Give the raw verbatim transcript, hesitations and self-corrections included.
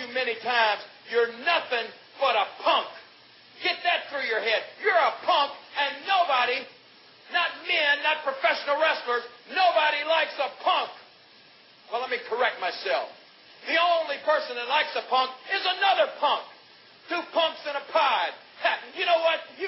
many times, you're nothing but a punk. Get that through your head. You're a punk, and nobody, not men, not professional wrestlers, nobody likes a punk. Well, let me correct myself. The only person that likes a punk is another punk. Two punks in a pod. You know what?